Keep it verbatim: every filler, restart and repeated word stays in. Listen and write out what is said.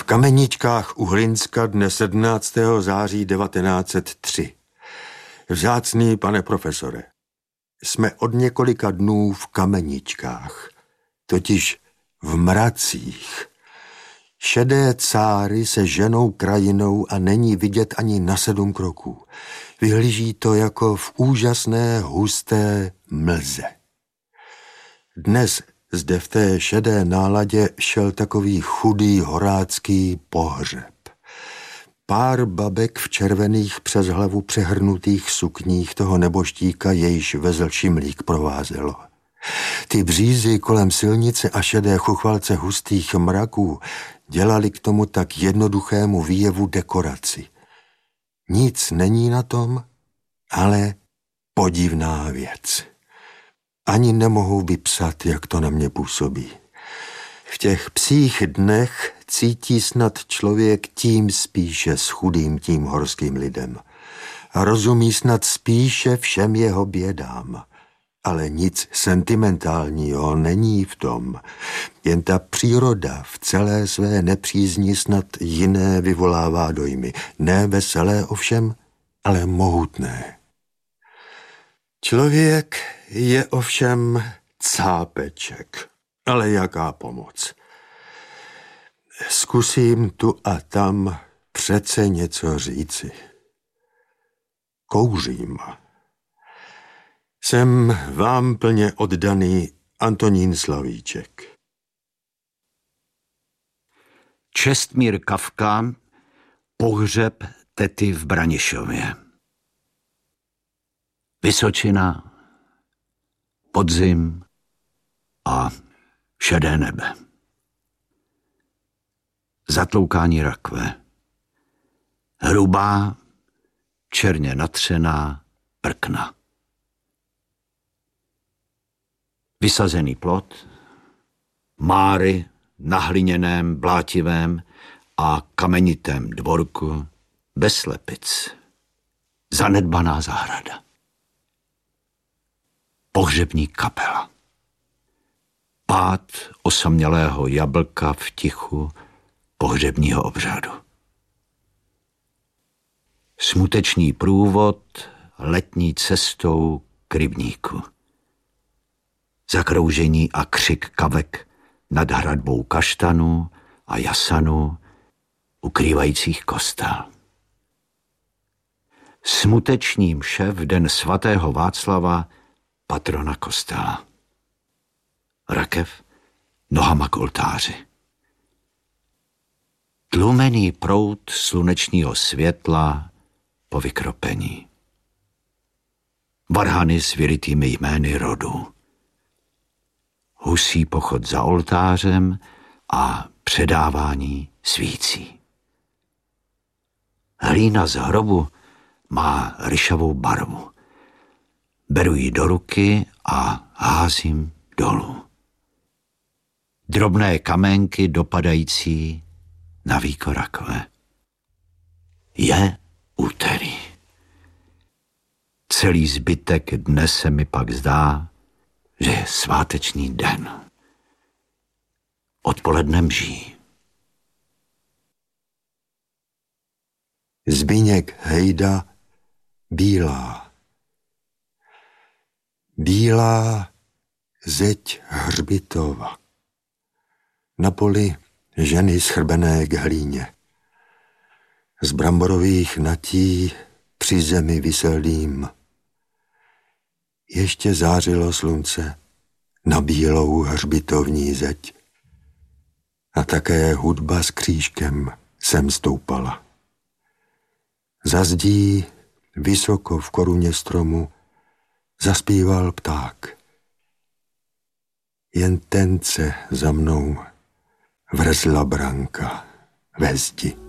Kameničkách u Hlinska dne sedmnáctého září devatenáct set tři. Vzácný pane profesore, jsme od několika dnů v Kameničkách, totiž v mracích. Šedé cáry se ženou krajinou a není vidět ani na sedm kroků. Vyhlíží to jako v úžasné husté mlze. Dnes zde v té šedé náladě šel takový chudý horácký pohřeb. Pár babek v červených přes hlavu přehrnutých sukních toho neboštíka, jejž vezl šimlík provázelo. Ty břízy kolem silnice a šedé chuchvalce hustých mraků dělali k tomu tak jednoduchému výjevu dekoraci. Nic není na tom, ale podivná věc. Ani nemohu vypsat, jak to na mě působí. V těch psích dnech cítí snad člověk tím spíše s chudým tím horským lidem. A rozumí snad spíše všem jeho bědám. Ale nic sentimentálního není v tom. Jen ta příroda v celé své nepřízni snad jiné vyvolává dojmy. Ne veselé ovšem, ale mohutné. Člověk je ovšem cápeček, ale jaká pomoc. Zkusím tu a tam přece něco říci. Kouřím. Jsem vám plně oddaný Antonín Slavíček. Čestmír Kafka, pohřeb tety v Branišově. Vysočina, podzim a šedé nebe. Zatloukání rakve. Hrubá, černě natřená prkna. Vysazený plot, máry na hliněném, blátivém a kamenitém dvorku bez slepic. Zanedbaná zahrada. Pohřební kapela. Pád osamělého jablka v tichu pohřebního obřadu. Smutečný průvod letní cestou k rybníku. Zakroužení a křik kavek nad hradbou kaštanů a jasanů ukrývajících kostel. Smuteční mše v den svatého Václava, patrona kostela. Rakev nohama k oltáři. Tlumený proud slunečního světla po vykropení. Varhany s vyrytými jmény rodu. Husí pochod za oltářem a předávání svící. Hlína z hrobu má ryšavou barvu. Beru ji do ruky a házím dolů. Drobné kamenky dopadající na víko rakve. Je úterý. Celý zbytek dne se mi pak zdá, že je sváteční den. Odpoledne mží. Zbyněk Hejda, Bílá. Bílá zeď hřbitova. Na poli ženy schrbené k hlíně. Z bramborových natí při zemi visel dým. Ještě zářilo slunce na bílou hřbitovní zeď. A také hudba s křížkem sem stoupala. Za zdí, vysoko v koruně stromu, zaspíval pták. Jen tence za mnou vrzla branka ve zdi.